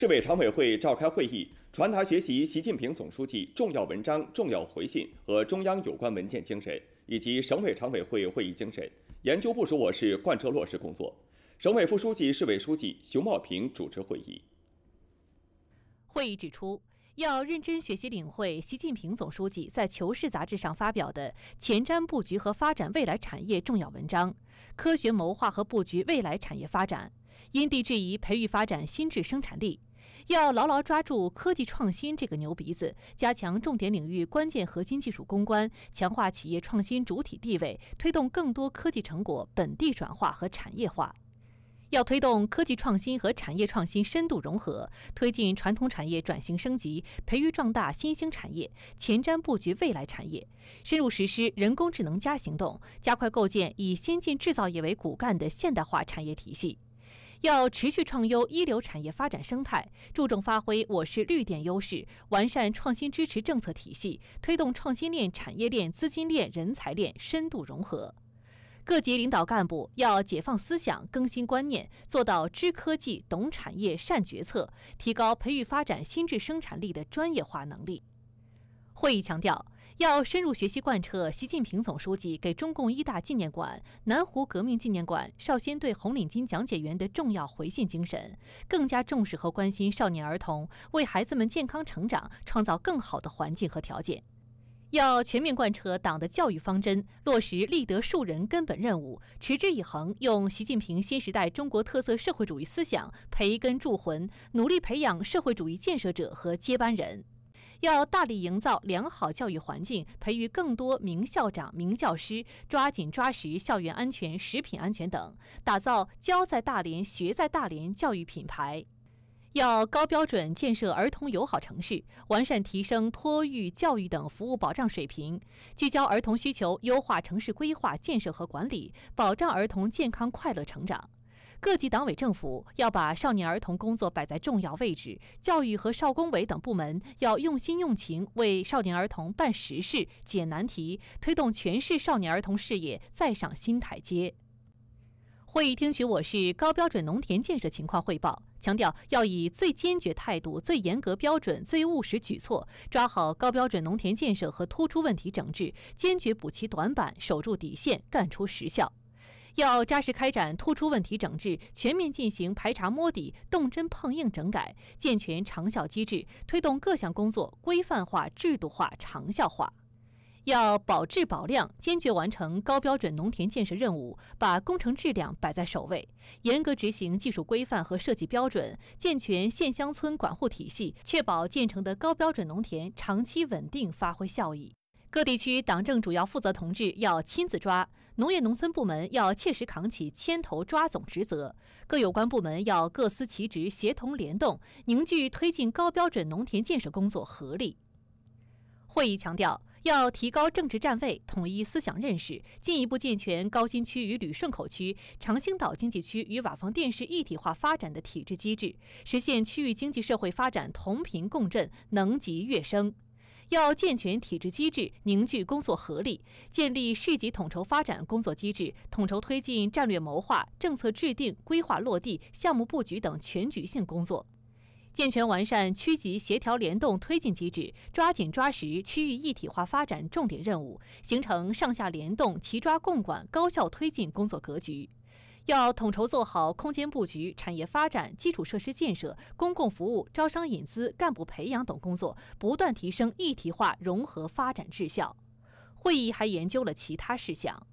市委常委会召开会议，传达学习习近平总书记重要文章、重要回信和中央有关文件精神，以及省委常委会会议精神，研究部署我市贯彻落实工作。省委副书记、市委书记熊茂平主持会议。 会议指出，要认真学习领会习近平总书记在《求是》杂志上发表的前瞻布局和发展未来产业重要文章，科学谋划和布局未来产业发展，因地制宜培育发展新质生产力。要牢牢抓住科技创新这个牛鼻子，加强重点领域关键核心技术攻关，强化企业创新主体地位，推动更多科技成果本地转化和产业化。要推动科技创新和产业创新深度融合，推进传统产业转型升级，培育壮大新兴产业，前瞻布局未来产业，深入实施人工智能行动，加快构建以先进制造业为骨干的现代化产业体系。要持续创优一流产业发展生态，注重发挥我市绿电优势，完善创新支持政策体系，推动创新链、产业链、资金链、人才链深度融合。各级领导干部要解放思想、更新观念，做到知科技、懂产业、善决策，提高培育发展新质生产力的专业化能力。会议强调，要深入学习贯彻习近平总书记给中共一大纪念馆、南湖革命纪念馆少先队红领巾讲解员的重要回信精神，更加重视和关心少年儿童，为孩子们健康成长创造更好的环境和条件。要全面贯彻党的教育方针，落实立德树人根本任务，持之以恒用习近平新时代中国特色社会主义思想培根铸魂，努力培养社会主义建设者和接班人。要大力营造良好教育环境，培育更多名校长、名教师，抓紧抓实校园安全、食品安全等，打造教在大连、学在大连教育品牌。要高标准建设儿童友好城市，完善提升托育、教育等服务保障水平，聚焦儿童需求，优化城市规划建设和管理，保障儿童健康快乐成长。各级党委政府要把少年儿童工作摆在重要位置，教育和少工委等部门要用心用情为少年儿童办实事、解难题，推动全市少年儿童事业再上新台阶。会议听取我市高标准农田建设情况汇报，强调要以最坚决态度、最严格标准、最务实举措，抓好高标准农田建设和突出问题整治，坚决补齐短板，守住底线，干出实效。要扎实开展突出问题整治，全面进行排查摸底、动真碰硬整改，健全长效机制，推动各项工作规范化、制度化、长效化。要保质保量，坚决完成高标准农田建设任务，把工程质量摆在首位，严格执行技术规范和设计标准，健全县乡村管护体系，确保建成的高标准农田长期稳定发挥效益。各地区党政主要负责同志要亲自抓，农业农村部门要切实扛起牵头抓总职责，各有关部门要各司其职，协同联动，凝聚推进高标准农田建设工作合力。会议强调，要提高政治站位，统一思想认识，进一步健全高新区与旅顺口区、长兴岛经济区与瓦房店市一体化发展的体制机制，实现区域经济社会发展同频共振，能级跃升。要健全体制机制，凝聚工作合力，建立市级统筹发展工作机制，统筹推进战略谋划、政策制定、规划落地、项目布局等全局性工作。健全完善区级协调联动推进机制，抓紧抓实区域一体化发展重点任务，形成上下联动、齐抓共管、高效推进工作格局。要统筹做好空间布局、产业发展、基础设施建设、公共服务、招商引资、干部培养等工作，不断提升一体化融合发展质效。会议还研究了其他事项。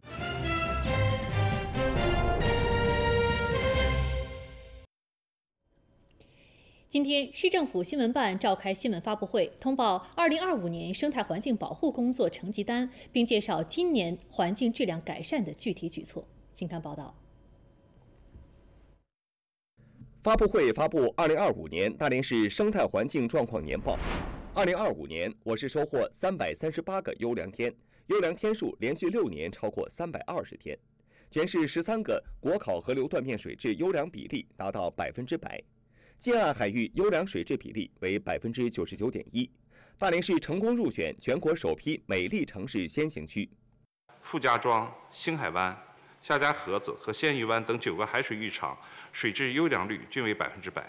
今天，市政府新闻办召开新闻发布会，通报2025年生态环境保护工作成绩单，并介绍今年环境质量改善的具体举措。请看报道。 发布会发布2025年大连市生态环境状况年报。2025年，我市收获338个优良天，优良天数连续6年超过320天。全市13个国考河流断面水质优良比例达到100%，近岸海域优良水质比例为99.1%。大连市成功入选全国首批美丽城市先行区。 傅家庄、星海湾、夏家河子和鲜鱼湾等9个海水浴场水质优良率均为100%。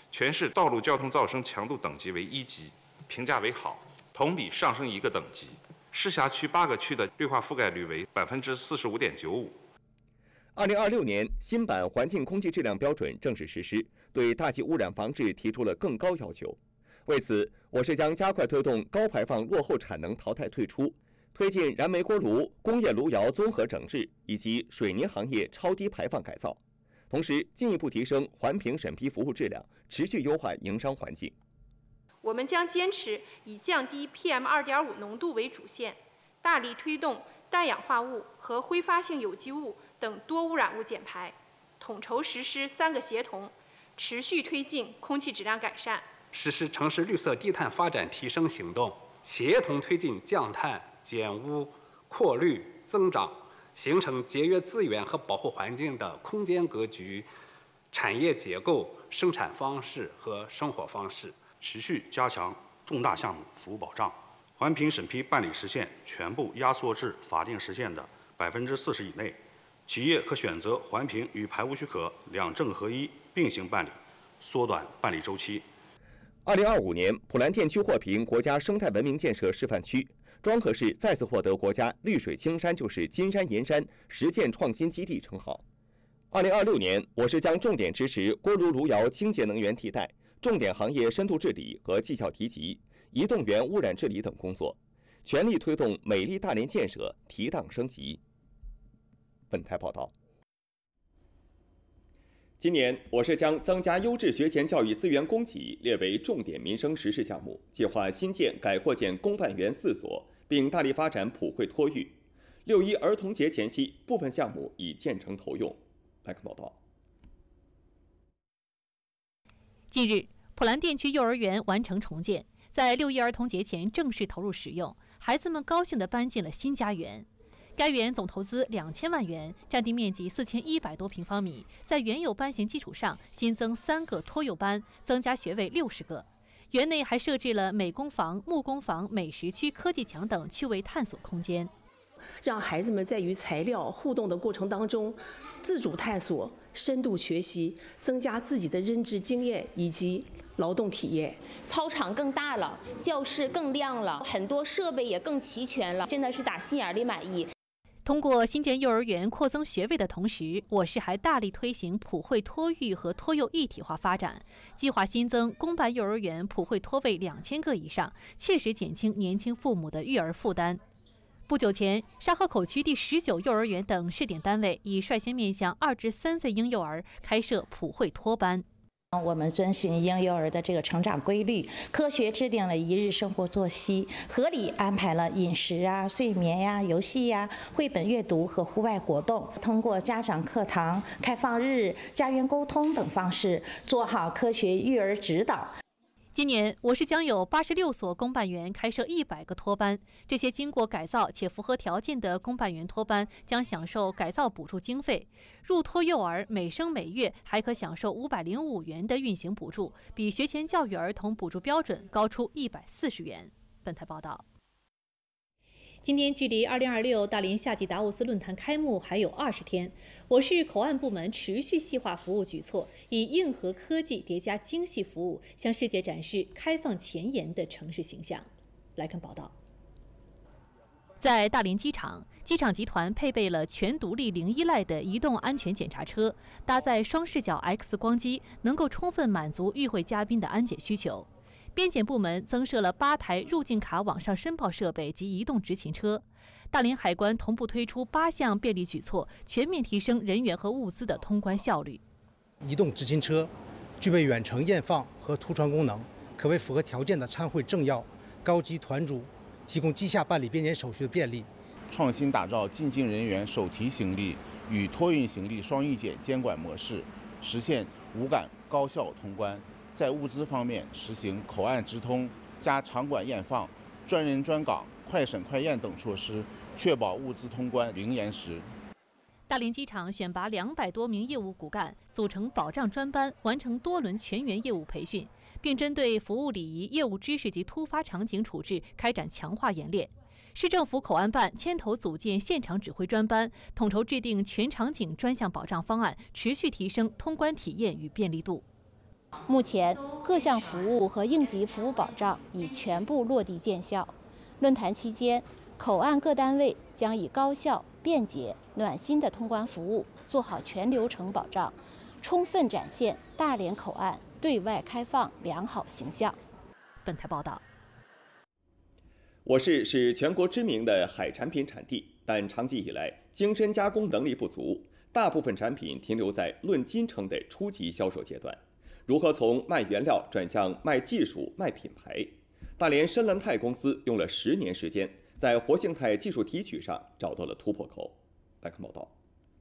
全市道路交通噪声强度等级为1级，评价为好，同比上升1个等级。市辖区8个区的绿化覆盖率为45.95%。 2026年新版环境空气质量标准正式实施，对大气污染防治提出了更高要求。为此，我市将加快推动高排放落后产能淘汰退出，推进燃煤锅炉、工业炉窑综合整治以及水泥行业超低排放改造，同时进一步提升环评审批服务质量，持续优化营商环境。 我们将坚持以降低 PM2.5 浓度为主线，大力推动氮氧化物和挥发性有机物等多污染物减排，统筹实施3个协同，持续推进空气质量改善， 实施城市绿色低碳发展提升行动，协同推进降碳、减污、扩绿、增长，形成节约资源和保护环境的空间格局、产业结构、生产方式和生活方式。 持续加强重大项目服务保障，环评审批办理时限全部压缩至法定时限的40%以内。企业可选择环评与排污许可两证合一并行办理，缩短办理周期。 2025年，普兰店区获评国家生态文明建设示范区，庄河市再次获得国家绿水青山就是金山银山实践创新基地称号。2026年，我市将重点支持锅炉炉窑清洁能源替代、重点行业深度治理和绩效提级、移动源污染治理等工作，全力推动美丽大连建设提档升级。本台报道。今年，我市将增加优质学前教育资源供给列为重点民生实事项目，计划新建、改扩建公办园4所，并大力发展普惠托育。6·1儿童节前夕，部分项目已建成投用。来看报道。 近日，普兰店区幼儿园完成重建，在6·1儿童节前正式投入使用，孩子们高兴地搬进了新家园。该园总投资2000万元，占地面积4100多平方米，在原有班型基础上新增3个托幼班，增加学位60个。园内还设置了美工房、木工房、美食区、科技墙等趣味探索空间， 让孩子们在与材料互动的过程当中，自主探索、深度学习，增加自己的认知经验以及劳动体验。 操场更大了，教室更亮了，很多设备也更齐全了，真的是打心眼里满意。 通过新建幼儿园扩增学位的同时，我市还大力推行普惠托育和托幼一体化发展，计划新增公办幼儿园普惠托位2000个以上，切实减轻年轻父母的育儿负担。不久前，沙河口区第19幼儿园等试点单位已率先面向2至3岁婴幼儿开设普惠托班。 我们遵循婴幼儿的这个成长规律，科学制定了一日生活作息，合理安排了饮食啊、睡眠呀、游戏呀、绘本阅读和户外活动。通过家长课堂、开放日、家园沟通等方式，做好科学育儿指导。 今年，我市将有86所公办园开设100个托班，这些经过改造且符合条件的公办园托班将享受改造补助经费。入托幼儿每生每月还可享受505元的运行补助，比学前教育儿童补助标准高出140元。本台报道。今天距离2026大连夏季达沃斯论坛开幕还有20天，我市口岸部门持续细化服务举措，以硬核科技叠加精细服务，向世界展示开放前沿的城市形象。来看报道。在大连机场，机场集团配备了全独立零依赖的移动安全检查车，搭载双视角 X 光机，能够充分满足与会嘉宾的安检需求。边检部门增设了8台入境卡网上申报设备及移动执勤车。大连海关同步推出8项便利举措，全面提升人员和物资的通关效率。 移动执勤车具备远程验放和图传功能，可为符合条件的参会政要、高级团主提供机下办理边检手续的便利。 创新打造进京人员手提行李与托运行李双预检监管模式，实现无感高效通关。在物资方面，实行口岸直通加场馆验放、专人专岗、快审快验等措施，确保物资通关零延时。 大连机场选拔200多名业务骨干，组成保障专班，完成多轮全员业务培训，并针对服务礼仪、业务知识及突发场景处置开展强化演练。市政府口岸办牵头组建现场指挥专班，统筹制定全场景专项保障方案，持续提升通关体验与便利度。 目前，各项服务和应急服务保障已全部落地见效。论坛期间，口岸各单位将以高效、便捷、暖心的通关服务做好全流程保障，充分展现大连口岸对外开放良好形象。 本台报道。 我市是全国知名的海产品产地，但长期以来精深加工能力不足，大部分产品停留在论斤称的初级销售阶段。如何从卖原料转向卖技术、卖品牌？大连深蓝肽公司用了10年时间，在活性肽技术提取上找到了突破口。来看报道。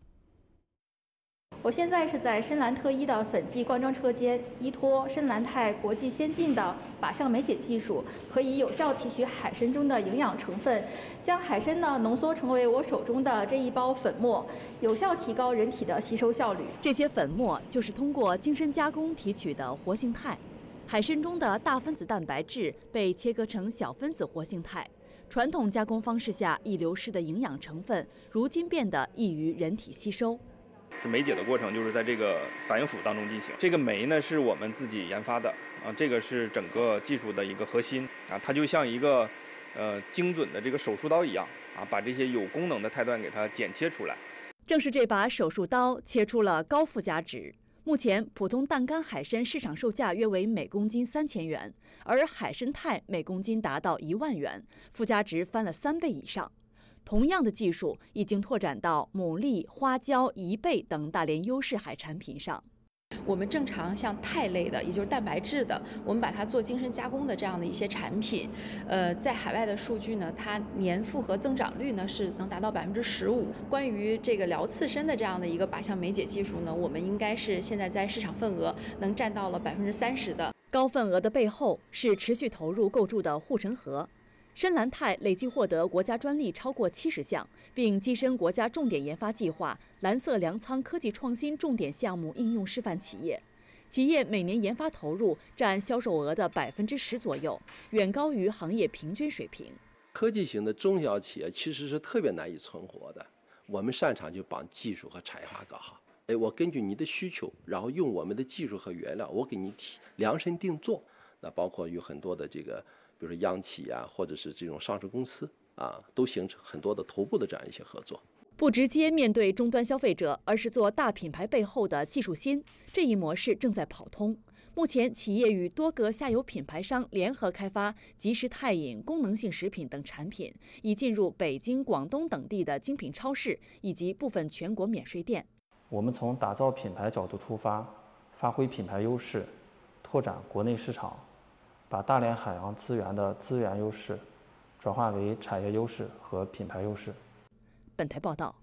我现在是在深蓝特1的粉剂灌装车间，依托深蓝肽国际先进的靶向酶解技术，可以有效提取海参中的营养成分，将海参呢浓缩成为我手中的这一包粉末，有效提高人体的吸收效率。 这些粉末就是通过精深加工提取的活性肽。海参中的大分子蛋白质被切割成小分子活性肽，传统加工方式下易流失的营养成分，如今变得易于人体吸收。 是酶解的过程，就是在这个反应釜当中进行。这个酶呢是我们自己研发的啊，这个是整个技术的一个核心啊，它就像一个精准的这个手术刀一样啊，把这些有功能的肽段给它剪切出来。 正是这把手术刀切出了高附加值。目前普通淡干海参市场售价约为每公斤3000元，而海参肽每公斤达到1万元，附加值翻了3倍以上。同样的技术已经拓展到牡蛎、花椒、贻贝等大连优势海产品上。 我们正常像肽类的，也就是蛋白质的，我们把它做精深加工的这样的一些产品，在海外的数据呢，它年复合增长率呢是能达到15%。关于这个疗刺身的这样的一个靶向酶解技术呢，我们应该是现在在市场份额能占到了30%的。 高份额的背后是持续投入构筑的护城河。深蓝肽累计获得国家专利超过70项，并跻身国家重点研发计划蓝色粮仓科技创新重点项目应用示范企业。企业每年研发投入占销售额的10%左右，远高于行业平均水平。 科技型的中小企业其实是特别难以存活的，我们擅长就把技术和产业化搞好。我根据你的需求，然后用我们的技术和原料，我给你量身定做。那包括有很多的这个。比如说央企啊，或者是这种上市公司啊，都形成很多的头部的这样一些合作。 不直接面对终端消费者，而是做大品牌背后的技术芯，这一模式正在跑通。目前，企业与多个下游品牌商联合开发即食肽饮、功能性食品等产品，已进入北京、广东等地的精品超市以及部分全国免税店。 我们从打造品牌角度出发，发挥品牌优势，拓展国内市场。把大连海洋资源的资源优势转化为产业优势和品牌优势。 本台报道。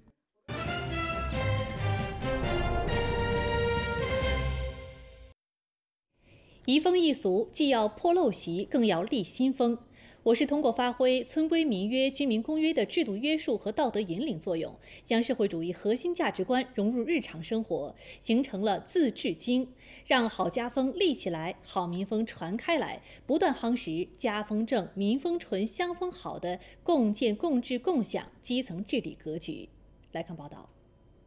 移风易俗，既要破陋习，更要立新风。我市通过发挥村规民约、居民公约的制度约束和道德引领作用，将社会主义核心价值观融入日常生活，形成了自治经，让好家风立起来，好民风传开来，不断夯实家风正、民风纯、乡风好的共建、共治、共享基层治理格局。来看报道。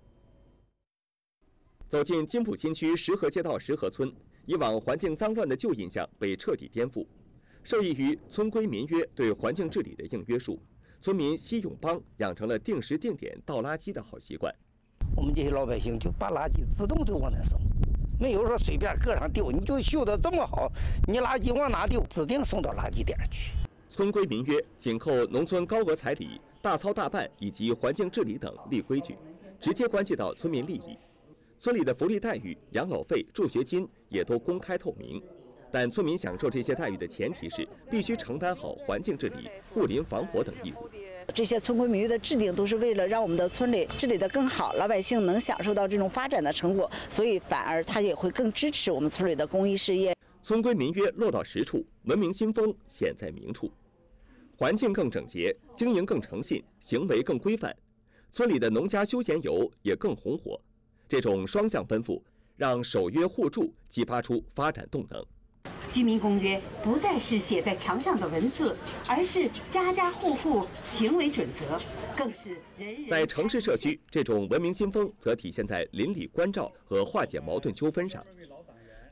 走进金浦新区石河街道石河村，以往环境脏乱的旧印象被彻底颠覆。受益于村规民约对环境治理的硬约束，村民西永邦养成了定时定点倒垃圾的好习惯。 我们这些老百姓就把垃圾自动就往那送，没有说随便搁上丢，你就修得这么好，你垃圾往哪丢，指定送到垃圾点去。 村规民约紧扣农村高额彩礼、大操大办以及环境治理等立规矩，直接关系到村民利益。村里的福利待遇、养老费、助学金也都公开透明。但村民享受这些待遇的前提是必须承担好环境治理、护林防火等义务。 这些村规民约的制定都是为了让我们的村里治理得更好，老百姓能享受到这种发展的成果，所以反而他也会更支持我们村里的公益事业。 村规民约落到实处，文明新风显在明处，环境更整洁，经营更诚信，行为更规范，村里的农家休闲游也更红火。这种双向奔赴，让守约互助激发出发展动能。 居民公约不再是写在墙上的文字，而是家家户户行为准则，更是人人。 在城市社区，这种文明新风则体现在邻里关照和化解矛盾纠纷上。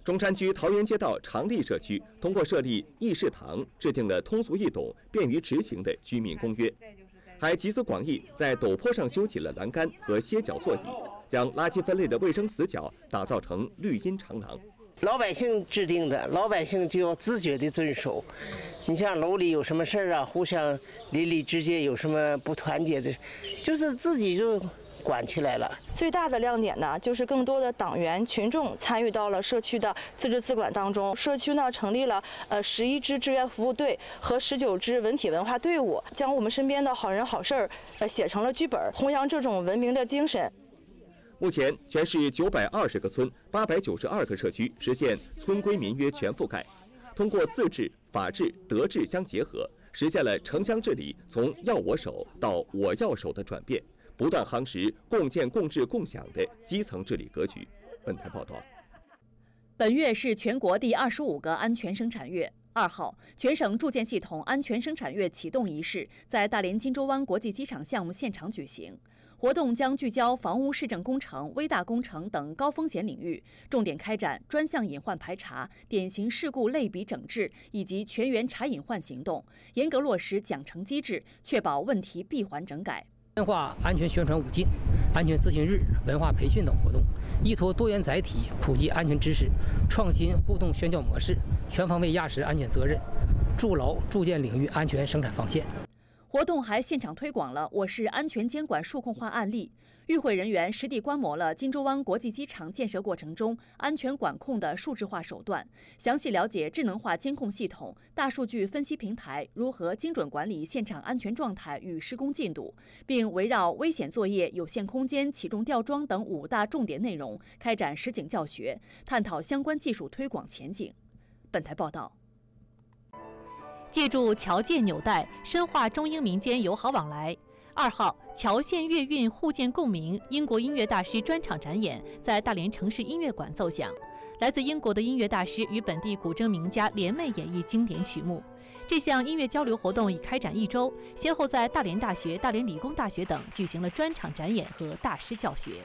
中山区桃园街道长利社区通过设立议事堂，制定了通俗易懂、便于执行的居民公约，还集思广益，在陡坡上修起了栏杆和歇脚座椅，将垃圾分类的卫生死角打造成绿荫长廊。 老百姓制定的，老百姓就要自觉地遵守。你像楼里有什么事儿啊，互相邻里之间有什么不团结的，就是自己就管起来了。 最大的亮点呢，就是更多的党员群众参与到了社区的自治自管当中。社区呢成立了11支志愿服务队和19支文体文化队伍，将我们身边的好人好事儿写成了剧本，弘扬这种文明的精神。 目前，全市920个村、892个社区实现村规民约全覆盖，通过自治、法治、德治相结合，实现了城乡治理从要我手到我要手的转变，不断夯实共建共治共享的基层治理格局。本台报道。 本月是全国第25个安全生产月。2号，全省住建系统安全生产月启动仪式在大连金州湾国际机场项目现场举行。活动将聚焦房屋市政工程、微大工程等高风险领域，重点开展专项隐患排查、典型事故类比整治以及全员查隐患行动，严格落实奖惩机制，确保问题闭环整改。 深化安全宣传5进、安全咨询日、文化培训等活动，依托多元载体普及安全知识，创新互动宣教模式，全方位压实安全责任，筑牢住建领域安全生产防线。 活动还现场推广了我市安全监管数控化案例，与会人员实地观摩了金州湾国际机场建设过程中安全管控的数字化手段，详细了解智能化监控系统、大数据分析平台如何精准管理现场安全状态与施工进度，并围绕危险作业、有限空间、起重吊装等5大重点内容开展实景教学，探讨相关技术推广前景。本台报道。 借助侨界纽带，深化中英民间友好往来。2号，侨县粤韵互鉴共鸣英国音乐大师专场展演在大连城市音乐馆奏响，来自英国的音乐大师与本地古筝名家联袂演绎经典曲目。这项音乐交流活动已开展1周，先后在大连大学、大连理工大学等举行了专场展演和大师教学。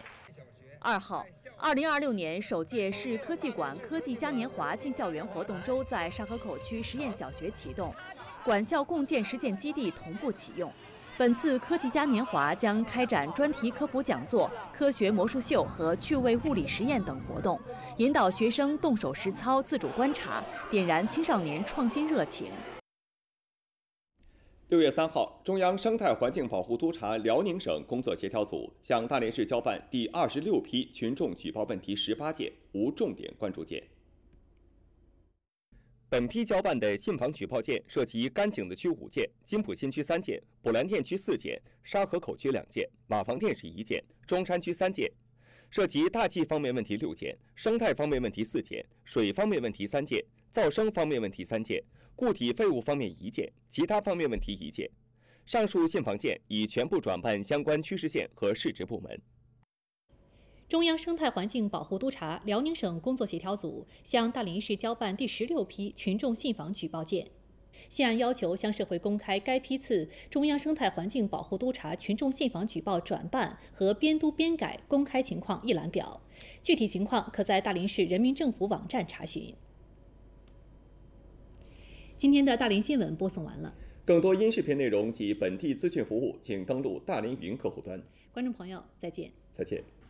2号，2026年首届市科技馆科技嘉年华进校园活动周在沙河口区实验小学启动，馆校共建实践基地同步启用。本次科技嘉年华将开展专题科普讲座、科学魔术秀和趣味物理实验等活动，引导学生动手实操、自主观察，点燃青少年创新热情。 6月3号，中央生态环境保护督察辽宁省工作协调组向大连市交办第26批群众举报问题18件，无重点关注件。本批交办的信访举报件涉及甘井子区5件、金浦新区3件、普兰店区4件、沙河口区2件、马房店市1件、中山区3件，涉及大气方面问题6件、生态方面问题4件、水方面问题3件、噪声方面问题3件、固体废物方面1件，其他方面问题1件。上述信访件已全部转办相关区市县和市直部门。 中央生态环境保护督察辽宁省工作协调组向大连市交办第16批群众信访举报件，现案要求向社会公开该批次中央生态环境保护督察群众信访举报转办和编督编改公开情况一览表，具体情况可在大连市人民政府网站查询。今天的大连新闻播送完了， 更多音视频内容及本地资讯服务，请登录大连语音客户端。 观众朋友，再见。 再见。